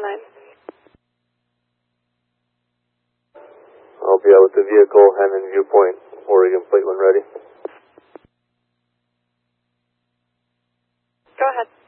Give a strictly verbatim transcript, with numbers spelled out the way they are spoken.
nine. I'll be out with the vehicle, Hammond Viewpoint, Oregon plate when ready. Go ahead.